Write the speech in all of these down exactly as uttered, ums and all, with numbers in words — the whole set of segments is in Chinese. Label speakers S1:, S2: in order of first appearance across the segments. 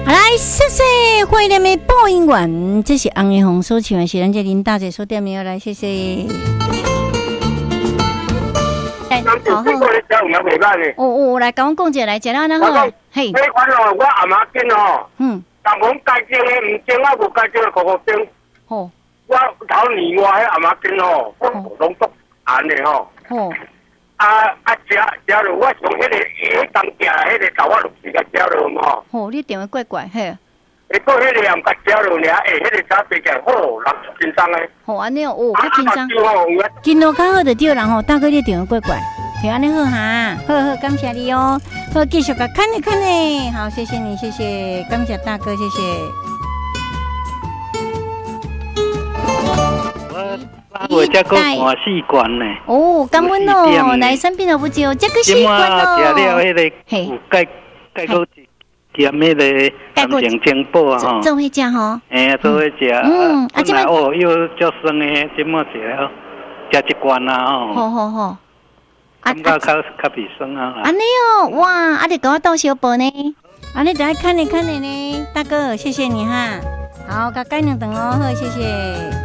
S1: 好来，谢谢慧莲的播音员，这是红叶红所唱的，是咱这林大姐所点名来，谢谢。哎，好好。哦哦，来跟我讲一下，来食了然后，嘿。
S2: 迄款哦，我阿妈见哦，
S1: 嗯，
S2: 人讲该种的唔种，我无该种的个个种。
S1: 好。
S2: 我头年我迄阿妈见哦，拢都安的吼。
S1: 好。
S2: 啊啊，食食落，我从迄个下当食，迄个豆我落去甲食落吼。
S1: 吼，你电话怪怪，嘿。
S2: 你讲迄个也唔甲食落尔，诶，迄个早白起好，人轻松诶。
S1: 好安尼哦，哦，较轻松。今路较好就对人吼，大哥你电话怪怪。是安尼好哈，好好感谢你哦，好继续个看你看你，好谢谢你，谢谢，感谢大哥，谢谢。
S3: 我我这个看四罐呢。
S1: 哦，感恩哦，来生病了不久，这个四罐哦。
S3: 食了迄个有钙钙骨减迄个感情精补啊吼。
S1: 做伙食吼。
S3: 哎，做伙食。
S1: 嗯，啊这
S3: 哦又足酸的，这么食了，食一罐啊吼。
S1: 好好好。
S3: 感觉较较鼻酸啊！
S1: 安尼哦，哇，啊，你给我倒小包呢？安尼就爱看你看你呢，大哥，谢谢你哈。好，甲盖两顿哦，好，谢谢。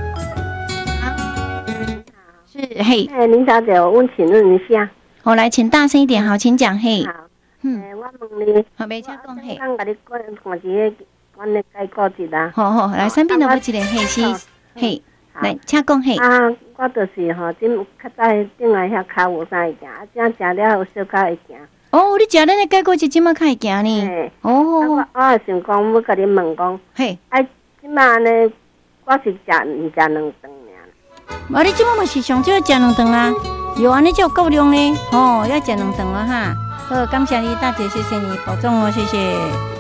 S1: 好，是嘿。
S4: 哎，林小姐，我问请问一下。
S1: 好，来，请大声一点，好，请讲嘿。
S4: 好。嗯。哎，我问你。
S1: 好，没请讲嘿。
S4: 刚甲你讲看一个，阮咧解过一啦。
S1: 好好，来，三边都不一个嘿是嘿。来，请讲嘿。
S4: 啊，我就是吼，今较早顶来遐骹无啥会行，啊，正食了后小可会行。
S1: 哦，你食咱的解果是即马较会行呢？
S4: 嘿。
S1: 哦。
S4: 我我也想讲，要甲你问讲。
S1: 嘿。
S4: 哎，即马安尼，我是食毋食两顿尔。
S1: 啊，你即马嘛是上少食两顿啊？有安尼才有够量呢。哦，要食两顿啊哈。好，感谢你大姐，谢谢你保重哦，谢谢。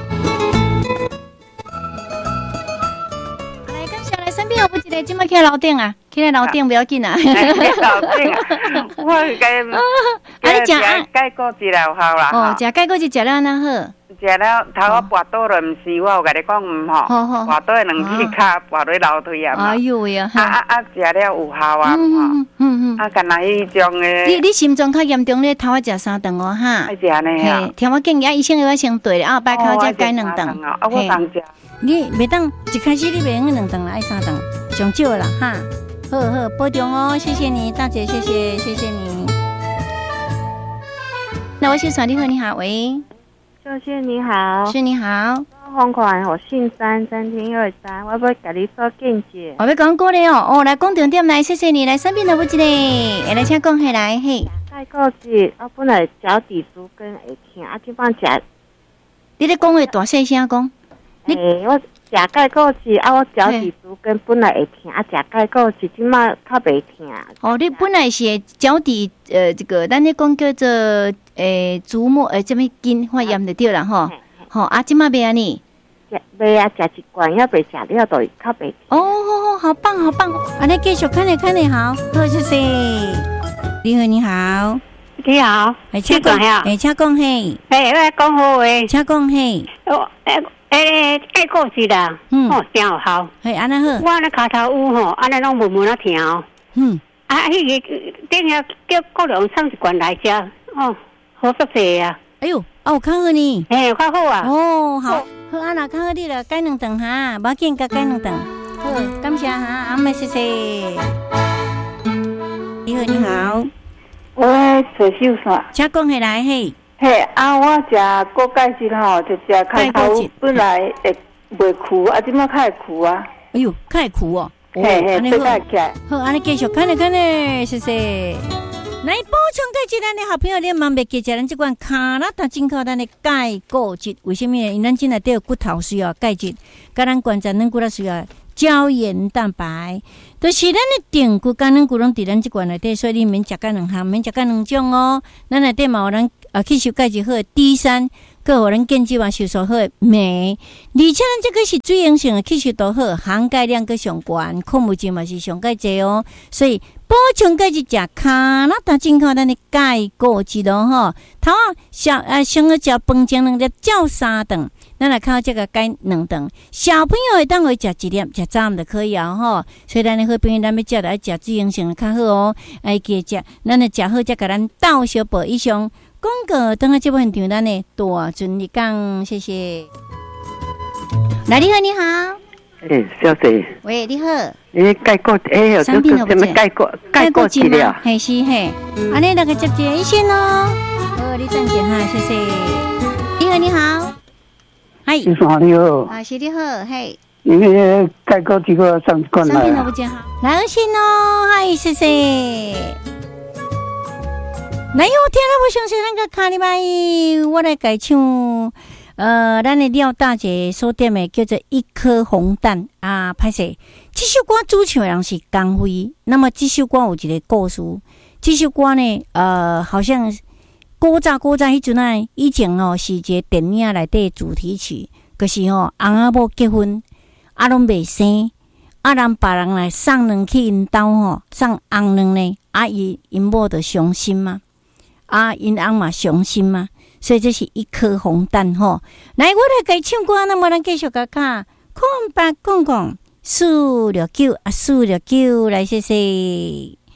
S1: 身边有不一个，今麦去楼顶啊，去楼顶不要紧啊。
S5: 去楼顶啊，我该啊你食钙骨质了好啦。
S1: 哦，食钙骨质食了那好。
S5: 食了头我跋倒了，毋是我有甲你讲毋吼。
S1: 好好。
S5: 跋倒的两只骹跋落楼梯啊。
S1: 哎呦喂啊！
S5: 啊啊啊！食了有效啊，
S1: 嗯嗯嗯。
S5: 啊，干那迄种的。
S1: 你你心脏较严重咧，头要食三顿哦哈。
S5: 爱食呢啊。
S1: 听我建议，医生要先对，啊摆口才改两顿。
S5: 啊，我当食。
S1: 你袂当一开始你袂用两顿啦，爱三顿，上少啦哈。好好保重哦，谢谢你大姐，谢谢谢谢你。那我先传电话，你好，喂，
S4: 秀秀你好，
S1: 是你好，
S4: 红款我姓三，三天二三，我要甲你做见解。
S1: 我要讲过咧哦，哦来讲重点来，谢谢你来身边的不一个，会来请讲起来嘿。
S4: 钙骨质，我本来脚底足跟会痛，啊，即摆食。
S1: 你咧讲话大细声讲。
S4: 诶、欸，我食钙骨质啊，我脚底足跟本来会痛，啊，食钙骨质即马较袂痛。
S1: 哦，你本来是脚底呃，这个咱咧讲叫做诶足膜诶，这么筋发炎就对啦吼。吼啊，即马袂安尼。
S4: 食袂啊，食一罐也袂食了，就较袂痛。
S1: 哦，好棒好棒，安尼继续看你看你好，好谢谢。你好你好。
S6: 你好，
S1: 哎，请讲，哎，请讲嘿。
S6: 哎，我讲好诶。
S1: 请讲嘿。
S6: 我诶。诶，钙骨质啦，嗯，哦，真有效。
S1: 嘿，安尼好。
S6: 我那骹头有吼，安尼拢闷闷啊疼哦。嗯。啊，迄个顶下叫国良送一罐来食，哦，好足济啊。
S1: 哎呦，哦，有较好呢。
S6: 嘿，较好啊。
S1: 哦，好，好啊，那较好你了，改两顿哈，无要紧，甲改两顿。好，感谢哈，阿妹谢谢。你好，你好。
S7: 我找秀伞。
S1: 请讲起来嘿。
S7: 嘿，啊，我食高钙质吼，就食开头本来会袂苦，啊，即摆较会苦啊。
S1: 哎呦，较会苦哦。
S7: 嘿嘿，这个起来。
S1: 好，安尼继续看咧看咧，谢谢。来补充钙质，咱的好朋友你万袂记食咱这款卡拉达进口咱的钙骨质，为什么呢？因为咱今内底有骨头需要钙质，甲咱关节软骨头需要胶原蛋白，都、就是咱的定骨甲软骨拢伫咱这款内底，所以你免食甲两项，免食甲两种哦。咱内底嘛有咱啊吸收钙质好的 D 三，佮有咱健肌嘛吸收好的镁，而且咱这个是水溶性的吸收度好，含钙量佮上悬，矿物质嘛是上钙济哦，所以补充钙质食卡拉达进口咱的钙骨质咯吼。头啊小啊先去食饭前两粒，照三顿。咱来靠这个改两顿，小朋友会当会食一粒，食早暗就可以啊吼。所以咱的好朋友，咱要食来食水溶性的较好哦。哎，记食，咱来食好，才甲咱倒小宝以上。广告等下这部分场，咱的大顺利讲，谢谢。 来，你好，你好。
S8: 诶、欸，小姐。
S1: 喂，你好。
S8: 诶，改过诶，有这个什么改过改过治疗？
S1: 嘿是嘿，安尼那个接接一线哦。哦，你暂停哈，谢谢。你好，你好。嗨。
S9: 先生你好。
S1: 啊，是你好，嘿。
S9: 因为改过这个上过来。
S1: 三边都不见好。来二线哦，嗨，谢谢。来哟，听了我相信那个卡里麦，我来改唱。呃，咱的廖大姐所点的叫做一颗红蛋啊，歹势，这首歌主唱的人是江蕙。那么这首歌有一个故事，这首歌呢，呃，好像古早古早迄阵啊，以前哦是一个电影内底主题曲，可、就是哦翁仔某结婚，啊拢未生，啊让别人来送卵去因兜吼，送翁卵呢，啊伊因某就伤心嘛，啊因翁嘛伤心嘛。所以这是一颗红蛋吼，来，我来给唱歌，那么咱继续甲卡空白讲讲四六九啊，四六九来，谢谢。